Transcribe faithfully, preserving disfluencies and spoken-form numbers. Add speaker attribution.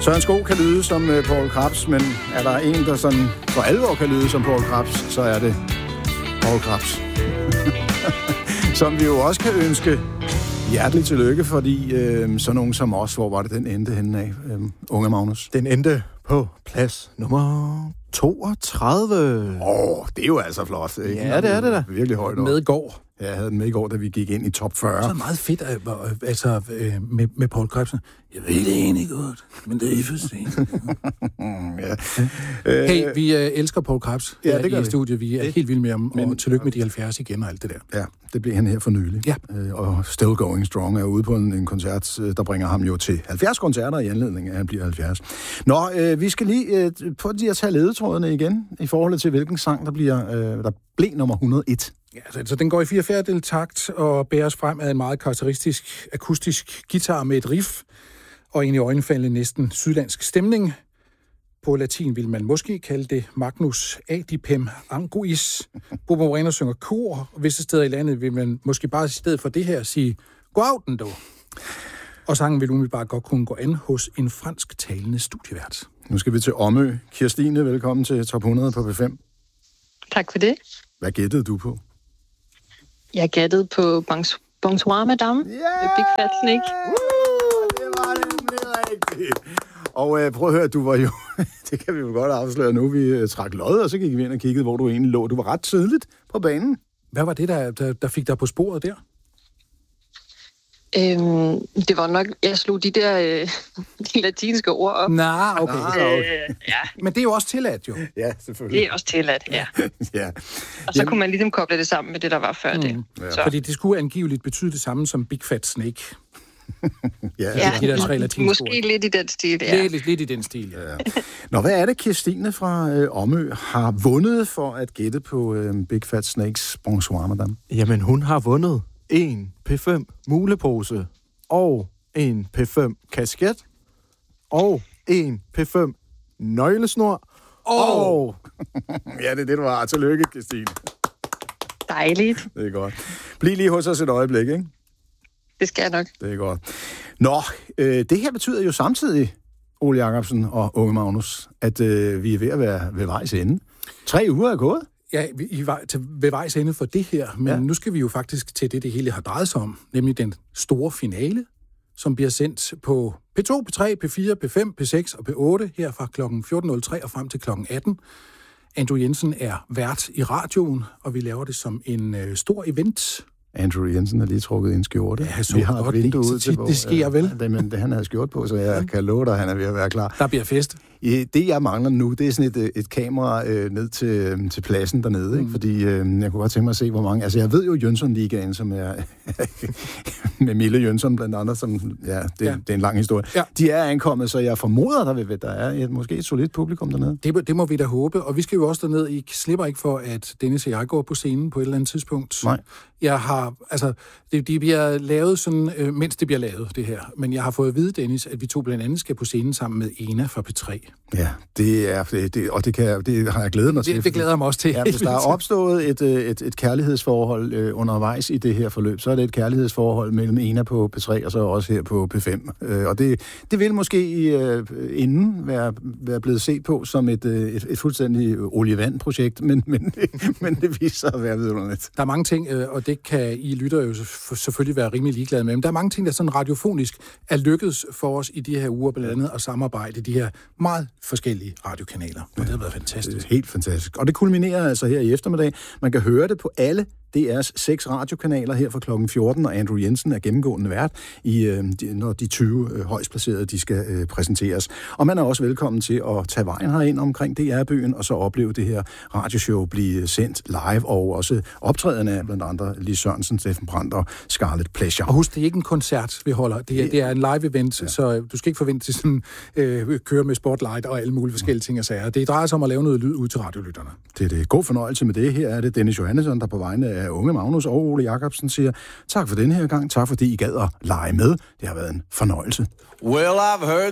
Speaker 1: Søren Sko kan lyde som uh, Poul Krebs, men er der en, der sådan for alvor kan lyde som Poul Krebs, så er det Poul Krebs. Som vi jo også kan ønske hjerteligt tillykke, fordi øh, sådan nogen som os, hvor var det, den endte henne af, øh, unge Magnus?
Speaker 2: Den endte på plads nummer toogtredive.
Speaker 1: Åh, oh, det er jo altså flot. Ikke?
Speaker 2: Ja, det er det da.
Speaker 1: Virkelig højt op.
Speaker 3: Med i går.
Speaker 1: Ja, jeg havde den med i går, da vi gik ind i top fyrre.
Speaker 3: Det er meget fedt, altså, med, med Poul Krebs. Jeg ved det egentlig godt, men det er for sent.
Speaker 1: ja.
Speaker 3: Hey, vi øh, elsker Poul Krebs
Speaker 1: ja, det gør
Speaker 3: i
Speaker 1: vi.
Speaker 3: studiet. Vi er
Speaker 1: det.
Speaker 3: helt vilde med ham,
Speaker 1: Men,
Speaker 3: og tillykke med de halvfjerds igen og alt det der.
Speaker 1: Ja, det blev han her for nylig.
Speaker 3: Ja.
Speaker 1: Øh, og Still Going Strong er ude på en, en koncert, der bringer ham jo til halvfjerds koncerter i anledning af, at han bliver halvfjerds. Nå, øh, vi skal lige øh, på de at tage ledetrådene igen, i forhold til hvilken sang, der bliver øh, der blev nummer et hundrede og en.
Speaker 3: Ja, så, så den går i fire fjerdedel takt og bæres frem af en meget karakteristisk akustisk guitar med et riff og en i øjenfaldende næsten sydlandsk stemning. På latin vil man måske kalde det Magnus Adipem Anguis. Bobo Moreno synger kor, og visse steder i landet vil man måske bare i stedet for det her sige "Godaften dog". Og sangen vil umiddelbart godt kunne gå an hos en fransktalende studievært.
Speaker 1: Nu skal vi til Omø. Kirstine, velkommen til Top hundrede på P fem.
Speaker 4: Tak for det.
Speaker 1: Hvad gættede du på?
Speaker 4: Jeg gættede på Bonsoir Madame
Speaker 1: Yeah!
Speaker 4: med Big Fat Snake.
Speaker 1: Uh, det var det rigtigt. Og øh, prøv at høre, du var jo, det kan vi jo godt afsløre nu, vi øh, trak lod, og så gik vi ind og kiggede, hvor du egentlig lå. Du var ret tidligt på banen.
Speaker 3: Hvad var det, der, der, der fik dig på sporet der?
Speaker 4: Øhm, det var nok, jeg slog de der øh, de latinske ord op.
Speaker 3: Nej, okay.
Speaker 1: Ah, okay.
Speaker 4: Øh, ja,
Speaker 3: Men det er jo også tilladt, jo.
Speaker 1: Ja, selvfølgelig.
Speaker 4: det er også tilladt, ja.
Speaker 1: ja.
Speaker 4: Og så Jamen. kunne man ligesom koble det sammen med det, der var før mm. det.
Speaker 1: Ja.
Speaker 4: Så.
Speaker 3: Fordi det skulle angiveligt betyde det samme som Big Fat Snake.
Speaker 1: ja,
Speaker 4: Ja,
Speaker 3: de der tre latinske
Speaker 4: måske
Speaker 3: ord.
Speaker 4: lidt i den stil, ja.
Speaker 3: Lidt, lidt, lidt i den stil, ja.
Speaker 1: ja. Nå, hvad er det, Kirstine fra øh, Omø har vundet for at gætte på øh, Big Fat Snakes Bonsoir Madame?
Speaker 2: Jamen, hun har vundet en P fem mulepose, og en P fem kasket, og en P fem nøglesnor, og...
Speaker 1: Oh. ja, det er det, du har. Tillykke, Kirstine.
Speaker 4: Dejligt.
Speaker 1: Det er godt. Bliv lige hos os et øjeblik, ikke?
Speaker 4: Det skal jeg nok.
Speaker 1: Det er godt. Nå, øh, det her betyder jo samtidig, Ole Jacobsen og Unge Magnus, at øh, vi er ved at være ved vejs ende. Tre uger er gået.
Speaker 3: Ja, vi I var til, ved vejs ende for det her, men ja. Nu skal vi jo faktisk til det, det hele har drejet sig om, nemlig den store finale, som bliver sendt på P to, P tre, P fire, P fem, P seks og P otte, her fra klokken fjorten nul tre og frem til klokken atten. Andrew Jensen er vært i radioen, og vi laver det som en øh, stor event.
Speaker 1: Andrew Jensen er lige trukket i en skjorte.
Speaker 3: Ja, så
Speaker 1: vi har et
Speaker 3: godt,
Speaker 1: vindue
Speaker 3: det,
Speaker 1: ud til, hvor...
Speaker 3: Det sker vel.
Speaker 1: Ja, men det, han havde skjort på, så jeg kan love dig, at han er ved at være klar.
Speaker 3: Der bliver fest.
Speaker 1: Det, jeg mangler nu, det er sådan et, et kamera øh, ned til, til pladsen dernede, mm. ikke? Fordi øh, jeg kunne godt tænke mig at se, hvor mange... Altså, jeg ved jo Jønsson-ligaen, som er... med Mille Jønsson blandt andet, som... Ja, det, ja. det er en lang historie. Ja. De er ankommet, så jeg formoder, der, vil, der er et, måske et solidt publikum dernede.
Speaker 3: Det, det må vi da håbe, og vi skal jo også derned. I slipper ikke for, at Dennis og jeg går på scenen på et eller andet tidspunkt.
Speaker 1: Nej. Jeg
Speaker 3: har... Altså, det, de bliver lavet sådan, øh, mens det bliver lavet, det her. Men jeg har fået at vide, Dennis, at vi to blandt andet skal på scenen sammen med Ena fra P tre.
Speaker 1: Ja, det er... Det, det, og det, kan, det har jeg glædet mig til.
Speaker 3: Det, det glæder jeg mig også til.
Speaker 1: Ja, hvis der er opstået et, et, et kærlighedsforhold øh, undervejs i det her forløb, så er det et kærlighedsforhold mellem Ena på P tre og så også her på P fem. Øh, og det, det vil måske øh, inden være, være blevet set på som et, et, et fuldstændig olievand-projekt, men, men, men det viser sig at være vidunderligt.
Speaker 3: Der er mange ting, øh, og det kan I lytter jo selvfølgelig være rimelig ligeglade med, men der er mange ting, der sådan radiofonisk er lykkedes for os i de her uger, blandt andet at samarbejde de her meget forskellige radiokanaler. Og ja, det har været fantastisk.
Speaker 1: Helt fantastisk. Og det kulminerer altså her i eftermiddag. Man kan høre det på alle D R's seks radiokanaler her fra klokken fjorten, og Andrew Jensen er gennemgående vært, i, øh, når de tyve øh, højst placerede, de skal øh, præsenteres. Og man er også velkommen til at tage vejen herind omkring D R-byen, og så opleve det her radioshow blive sendt live, og også optrædende af blandt andre Lis Sørensen, Steffen Brandt og Scarlet Pleasure.
Speaker 3: Og husk, det er ikke en koncert, vi holder. Det er, det er en live-event, ja. Så du skal ikke forvente til sådan øh, køre med spotlight og alle mulige forskellige ting og sager. Det drejer sig om at lave noget lyd ud til radiolytterne.
Speaker 1: Det er det. God fornøjelse med det. Her er det Dennis Johannesson, der på vegne af Unge Magnus og Ole Jacobsen siger tak for den her gang. Tak fordi I gad at lege med. Det har været en fornøjelse.
Speaker 5: Well, I've heard